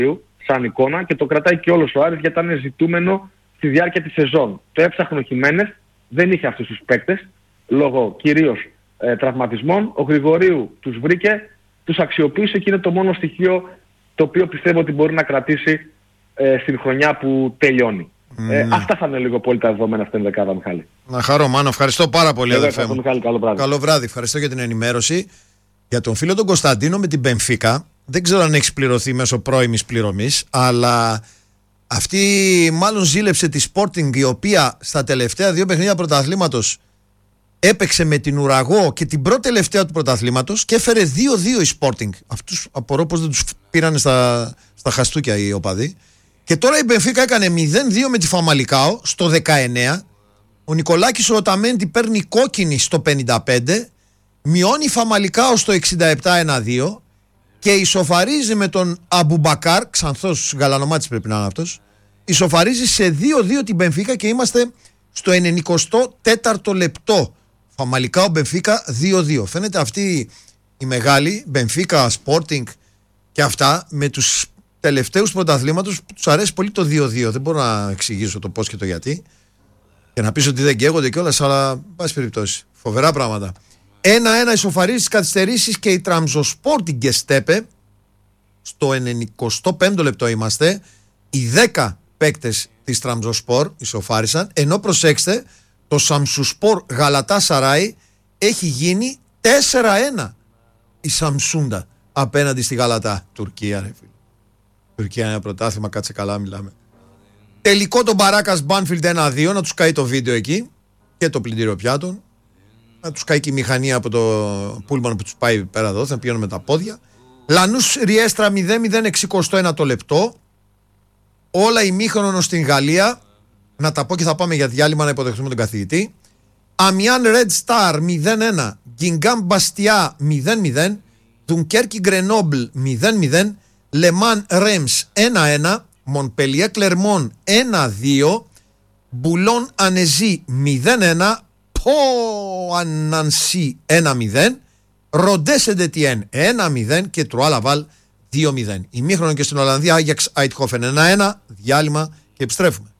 σαν εικόνα και το κρατάει και όλος ο Άρης γιατί ήταν ζητούμενο στη διάρκεια της σεζόν. Το έψαχνε ο Χιμένες, δεν είχε αυτούς τους παίκτες, λόγω κυρίως τραυματισμών. Ο Γρηγορίου τους βρήκε, τους αξιοποίησε και είναι το μόνο στοιχείο το οποίο πιστεύω ότι μπορεί να κρατήσει στην χρονιά που τελειώνει. Αυτά θα είναι λίγο πολύ τα δεδομένα στην δεκάδα, Μιχάλη. Να χαρώ, Μάνο, ευχαριστώ πάρα πολύ, αδερφέ μου. Μιχάλη, καλό βράδυ. Καλό βράδυ, ευχαριστώ για την ενημέρωση. Για τον φίλο τον Κωνσταντίνο με την Μπενφίκα, δεν ξέρω αν έχει πληρωθεί μέσω πρώιμης πληρωμής, αλλά αυτή μάλλον ζήλεψε τη Sporting, η οποία στα τελευταία 2 παιχνίδια πρωταθλήματος έπαιξε με την Ουραγό και την πρώτη τελευταία του πρωταθλήματος και έφερε 2-2 η Sporting. Αυτούς απορώ πως δεν τους πήρανε στα χαστούκια οι οπαδοί. Και τώρα η Μπενφίκα έκανε 0-2 με τη Φαμαλικάο στο 19. Ο Νικολάκης ο Οταμέντη παίρνει κόκκινη στο 55. Μειώνει η Φαμαλικάο στο 67-1-2 και ισοφαρίζει με τον Αμπουμπακάρ, Ξανθός Γαλανομάτης πρέπει να είναι αυτός, ισοφαρίζει σε 2-2 την Μπενφίκα και είμαστε στο 94ο λεπτό. Φαμαλικάο Μπενφίκα 2-2. Φαίνεται αυτή η μεγάλη Μπενφίκα, Sporting και αυτά με τους τελευταίους πρωταθλήματος που τους αρέσει πολύ το 2-2. Δεν μπορώ να εξηγήσω το πώς και το γιατί και να πεις ότι δεν καίγονται κιόλας, αλλά πάση περιπτώσει φοβερά πράγματα. 1-1 ισοφαρίζει τις καθυστερήσεις και η Τραμζοσπόρ την Γκεστέπε. Στο 95ο λεπτό είμαστε. Οι 10 παίκτες της Τραμζοσπόρ ισοφάρισαν, ενώ προσέξτε, το Σαμσουσπόρ Γαλατά Σαράι έχει γίνει 4-1 η Σαμσούντα απέναντι στη Γαλατά. Τουρκία, ρε φίλε. Τουρκία είναι ένα πρωτάθλημα, κάτσε καλά μιλάμε. Τελικό τον Μπαράκας Μπάνφιλντ 1-2, να τους καεί το βίντεο εκεί και το πλυντήριο πιάτων. Να τους καεί και η μηχανή από το πούλμαν που τους πάει πέρα εδώ, θα πηγαίνουν με τα πόδια. Λανούς Ριέστρα 0-0 61 το λεπτό. Όλα ημίχρονο στην Γαλλία. Να τα πω και θα πάμε για διάλειμμα να υποδεχτούμε τον καθηγητή. Αμιάν Ρεντ Σταρ 0-1. Γκινγκάμ Μπαστιά 0-0. Δουνκέρκι Γκρενόμπλ 0-0. Λεμάν Ρέμς 1-1. Μονπελιέ Κλερμόν 1-2. Μπουλόν Ανεζή 0-1. Πο Ανανσί 1-0. Ροντέ Σεντετιέν 1-0 και Τρουάλαβαλ 2-0. Ημίχρονο και στην Ολλανδία Άγιαξ Αιτχόφεν 1-1. Διάλειμμα και επιστρέφουμε.